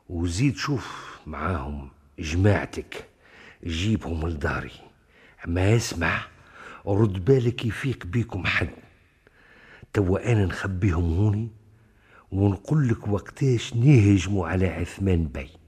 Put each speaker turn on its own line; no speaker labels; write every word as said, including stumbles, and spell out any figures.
وزيد شوف معاهم جماعتك، جيبهم لداري. ما يسمع رد بالك يفيق بيكم حد. توا انا نخبيهم هوني ونقول لك وقتاش نهجموا على عثمان بي.